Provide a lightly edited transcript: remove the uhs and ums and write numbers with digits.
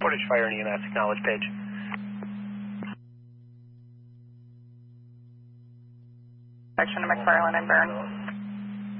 Portage Fire and EMS, acknowledge Page. Section to McFarland and Burn.